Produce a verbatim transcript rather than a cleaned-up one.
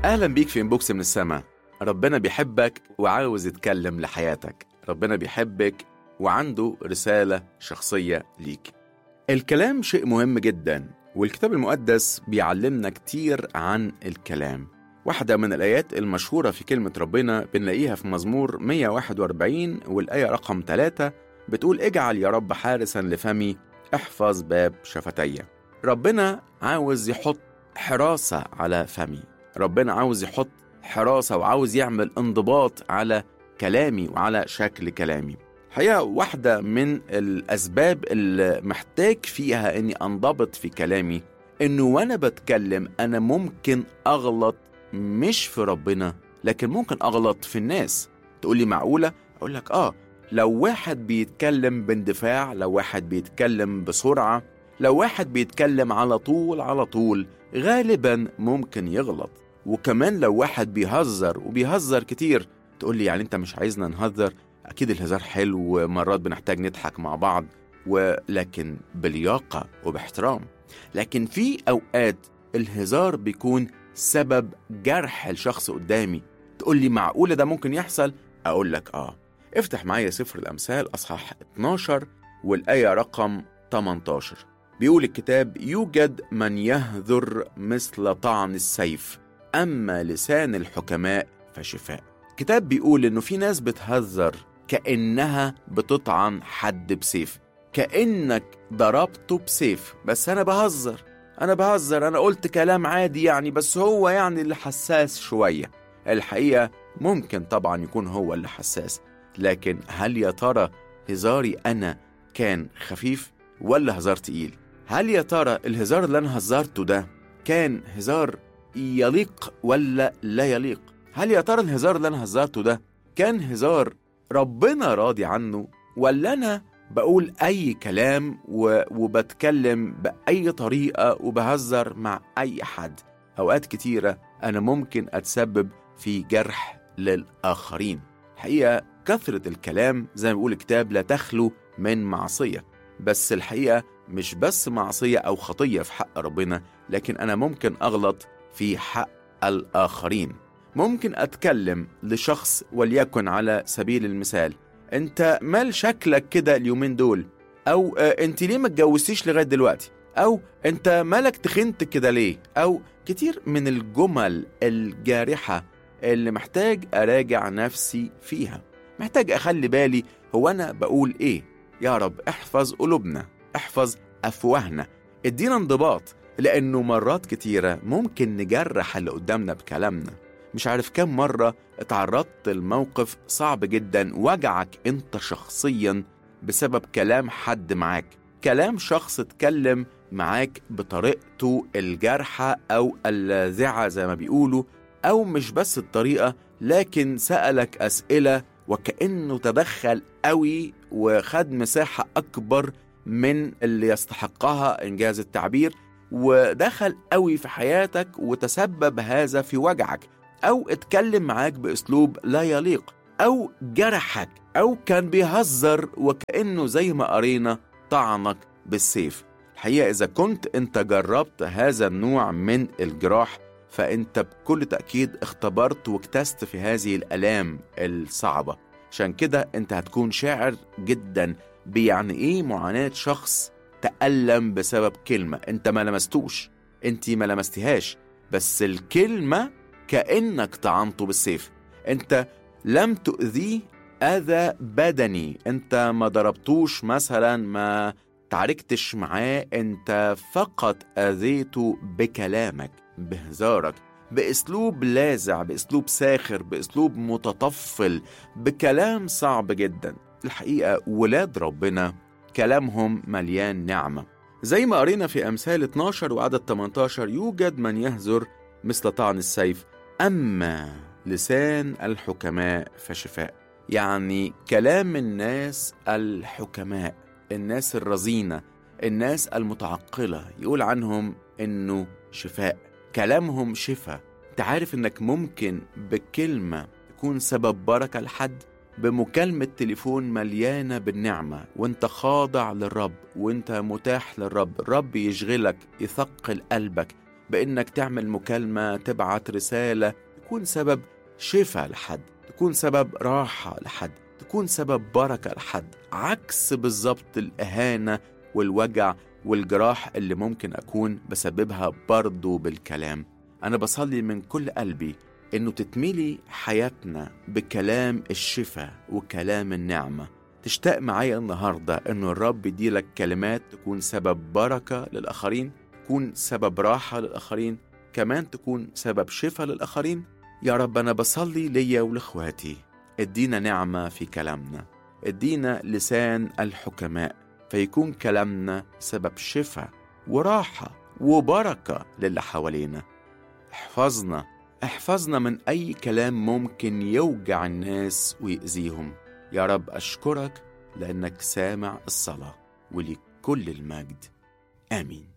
أهلا بيك في إنبوكس من السماء. ربنا بيحبك وعاوز يتكلم لحياتك. ربنا بيحبك وعنده رسالة شخصية ليك. الكلام شيء مهم جدا، والكتاب المقدس بيعلمنا كتير عن الكلام. واحدة من الآيات المشهورة في كلمة ربنا بنلاقيها في مزمور مية وواحد وأربعين والآية رقم ثلاثة، بتقول اجعل يا رب حارسا لفمي، احفظ باب شفتي. ربنا عاوز يحط حراسة على فمي، ربنا عاوز يحط حراسة وعاوز يعمل انضباط على كلامي وعلى شكل كلامي. حقيقة واحدة من الأسباب اللي محتاج فيها أني أنضبط في كلامي أنه وأنا بتكلم أنا ممكن أغلط، مش في ربنا لكن ممكن أغلط في الناس. تقولي معقولة؟ أقول لك آه، لو واحد بيتكلم باندفاع، لو واحد بيتكلم بسرعة، لو واحد بيتكلم على طول على طول غالبا ممكن يغلط. وكمان لو واحد بيهزر وبيهزر كتير، تقولي يعني أنت مش عايزنا نهزر؟ أكيد الهزار حلو ومرات بنحتاج نضحك مع بعض، ولكن بلياقة وباحترام. لكن في أوقات الهزار بيكون سبب جرح الشخص قدامي. تقولي معقولة ده ممكن يحصل؟ أقول لك آه. افتح معايا سفر الأمثال أصحاح اتناشر والآية رقم ثمانية عشر. بيقول الكتاب: يوجد من يهذر مثل طعن السيف، أما لسان الحكماء فشفاء. الكتاب بيقول إنه في ناس بتهذر كأنها بتطعن حد بسيف، كأنك ضربته بسيف. بس أنا بهزر أنا بهزر أنا قلت كلام عادي يعني، بس هو يعني اللي حساس شوية. الحقيقة ممكن طبعا يكون هو اللي حساس، لكن هل يا ترى هزاري أنا كان خفيف ولا هزار تقيل؟ هل يا ترى الهزار اللي أنا هزرته ده كان هزار يليق ولا لا يليق؟ هل يا ترى الهزار اللي أنا هزرته ده كان هزار ربنا راضي عنه، ولا أنا بقول أي كلام وبتكلم بأي طريقة وبهزر مع أي حد؟ أوقات كتيرة أنا ممكن أتسبب في جرح للآخرين. حقيقة كثرة الكلام زي ما بيقول الكتاب لا تخلو من معصية. بس الحقيقة مش بس معصية أو خطية في حق ربنا، لكن أنا ممكن أغلط في حق الآخرين. ممكن أتكلم لشخص وليكن على سبيل المثال: أنت مال شكلك كده اليومين دول، أو أنت ليه ما اتجوزتيش لغاية دلوقتي، أو أنت مالك تخنت كده ليه، أو كتير من الجمل الجارحة اللي محتاج أراجع نفسي فيها. محتاج أخلي بالي هو أنا بقول إيه. يا رب احفظ قلوبنا، احفظ أفواهنا، ادينا انضباط، لأنه مرات كتيرة ممكن نجرح اللي قدامنا بكلامنا. مش عارف كم مرة اتعرضت لموقف صعب جدا وجعك انت شخصيا بسبب كلام حد معاك، كلام شخص اتكلم معاك بطريقته الجارحة أو اللاذعة زي ما بيقولوا، أو مش بس الطريقة لكن سألك أسئلة وكأنه تدخل قوي وخد مساحة أكبر من اللي يستحقها إنجاز التعبير، ودخل قوي في حياتك وتسبب هذا في وجعك، أو اتكلم معاك بأسلوب لا يليق، أو جرحك، أو كان بيهزر وكأنه زي ما قرينا طعنك بالسيف. الحقيقة إذا كنت أنت جربت هذا النوع من الجراح، فأنت بكل تأكيد اختبرت واكتست في هذه الآلام الصعبة. عشان كده أنت هتكون شاعر جدا بيعني إيه معاناة شخص تألم بسبب كلمة أنت ما لمستوش، أنت ما لمستهاش، بس الكلمة كأنك طعنته بالسيف. أنت لم تؤذيه أذى بدني، أنت ما ضربتوش مثلا، ما تعاركتش معاه، أنت فقط أذيته بكلامك، بهزارك، بأسلوب لاذع، بأسلوب ساخر، بأسلوب متطفل، بكلام صعب جدا. الحقيقة ولاد ربنا كلامهم مليان نعمة، زي ما قرينا في أمثال اتناشر وعدد ثمانية عشر: يوجد من يهزر مثل طعن السيف، أما لسان الحكماء فشفاء. يعني كلام الناس الحكماء، الناس الرزينة، الناس المتعقلة، يقول عنهم إنه شفاء، كلامهم شفاء. تعرف إنك ممكن بكلمة تكون سبب بركة لحد، بمكالمة تليفون مليانة بالنعمة وانت خاضع للرب وانت متاح للرب، الرب يشغلك، يثقل قلبك، بإنك تعمل مكالمة، تبعت رسالة، تكون سبب شفاء لحد، تكون سبب راحة لحد، تكون سبب بركة لحد، عكس بالظبط الإهانة والوجع والجراح اللي ممكن أكون بسببها برضو بالكلام. أنا بصلي من كل قلبي إنه تتميلي حياتنا بكلام الشفاء وكلام النعمة. تشتاق معايا النهاردة إنه الرب يديلك كلمات تكون سبب بركة للآخرين، تكون سبب راحة للآخرين، كمان تكون سبب شفاء للآخرين. يا رب أنا بصلي ليا ولإخواتي، ادينا نعمة في كلامنا، ادينا لسان الحكماء، فيكون كلامنا سبب شفاء وراحة وبركة للي حوالينا. احفظنا احفظنا من أي كلام ممكن يوجع الناس ويأذيهم. يا رب أشكرك لأنك سامع الصلاة، ولكل المجد. آمين.